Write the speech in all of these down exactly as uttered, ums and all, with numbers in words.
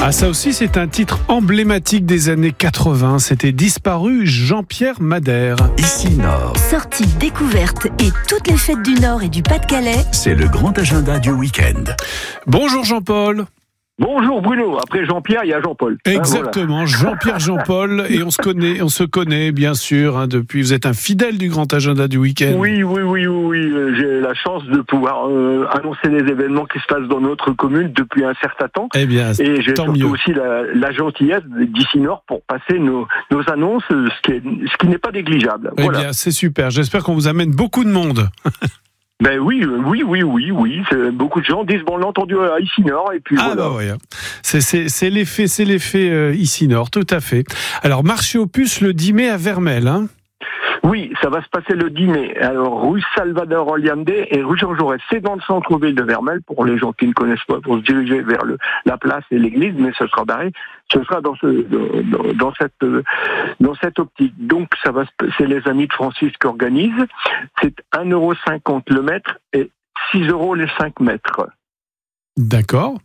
Ah, ça aussi, c'est un titre emblématique des années quatre-vingts. C'était Disparu, Jean-Pierre Madère. Ici Nord. Sorties, découvertes et toutes les fêtes du Nord et du Pas-de-Calais. C'est le grand agenda du week-end. Bonjour Jean-Paul. Bonjour Bruno, après Jean-Pierre, il y a Jean-Paul. Exactement, hein, voilà. Jean-Pierre, Jean-Paul, et on se connaît, on se connaît bien sûr, hein, depuis, vous êtes un fidèle du grand agenda du week-end. Oui, oui, oui, oui, oui. J'ai la chance de pouvoir euh, annoncer les événements qui se passent dans notre commune depuis un certain temps. Eh bien, et j'ai tant surtout mieux. aussi la, la gentillesse d'ici Nord pour passer nos, nos annonces, ce qui, est, ce qui n'est pas négligeable. Eh Voilà. bien, c'est super, j'espère qu'on vous amène beaucoup de monde. Ben oui, oui, oui, oui, oui. C'est, beaucoup de gens disent bon, on l'a entendu à Ici Nord et puis ah voilà. bah ouais, c'est, c'est, c'est l'effet, c'est l'effet euh, Ici Nord, tout à fait. Alors marché aux puces le dix mai à Vermelles, hein. Oui, ça va se passer le dix mai. Alors, rue Salvador Allende et rue Jean Jaurès. C'est dans le centre-ville de Vermelles, pour les gens qui ne connaissent pas, pour se diriger vers le, la place et l'église, mais ce sera barré. Ce sera dans, ce, dans, dans, cette, dans cette optique. Donc, ça va, c'est les Amis de Francis qui organisent. C'est un euro cinquante le mètre et six euros les cinq mètres. D'accord.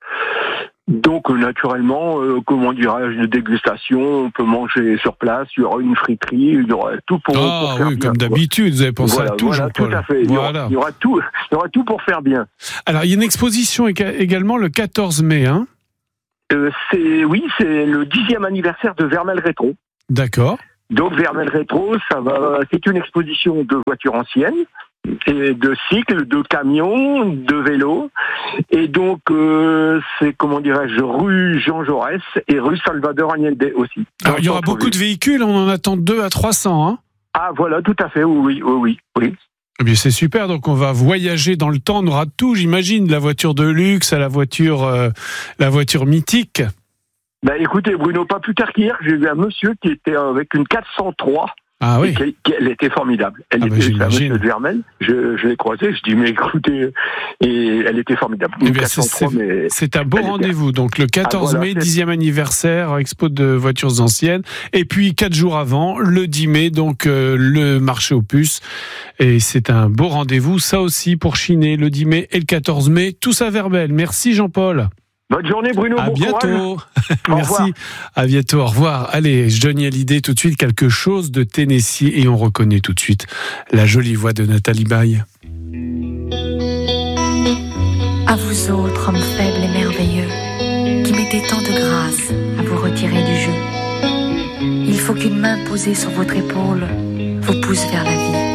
Donc, naturellement, euh, comment dirais-je, de dégustation, on peut manger sur place, il y aura une friterie, il y aura tout pour, ah, pour faire oui, bien. Comme d'habitude, vous avez pensé voilà, à tout, voilà, Jean-Paul. Tout à fait. Il y, voilà. aura, il, y aura tout, il y aura tout pour faire bien. Alors, il y a une exposition également le quatorze mai, hein. Euh, c'est, oui, c'est le dixième anniversaire de Vermelles Rétro. D'accord. Donc, Vermelles Rétro, ça va, c'est une exposition de voitures anciennes, et de cycles, de camions, de vélos. Et donc, euh, c'est, comment dirais-je, rue Jean Jaurès et rue Salvador Allende aussi. Alors, il y aura beaucoup de véhicules, on en attend deux à trois cents, hein. Ah, voilà, tout à fait, oui, oui, oui, oui. Eh bien, c'est super, donc on va voyager dans le temps, on aura tout, j'imagine, de la voiture de luxe à la voiture, euh, la voiture mythique. Ben, écoutez, Bruno, pas plus tard qu'hier, j'ai vu un monsieur qui était avec une quatre cent trois. Ah oui. Et qui, elle était formidable. Elle ah était, bah, c'est un monsieur j'imagine. de Vermelles. Je, je l'ai croisée. Je dis, mais écoutez, et elle était formidable. Eh Une bien, quatre cent trois, c'est, mais c'est un beau elle était- rendez-vous. Donc, le quatorze Ah, voilà, mai, c'est- dixième anniversaire, expo de voitures anciennes. Et puis, quatre jours avant, le dix mai, donc, euh, le marché aux puces. Et c'est un beau rendez-vous. Ça aussi, pour chiner, le dix mai et le quatorze mai. Tous à Vermelles. Merci, Jean-Paul. Bonne journée, Bruno. À bon courage. bientôt. Au Merci. revoir. À bientôt. Au revoir. Allez, Johnny Hallyday, tout de suite, quelque chose de Tennessee. Et on reconnaît tout de suite la jolie voix de Nathalie Baye. À vous autres, hommes faibles et merveilleux, qui mettez tant de grâce à vous retirer du jeu. Il faut qu'une main posée sur votre épaule vous pousse vers la vie.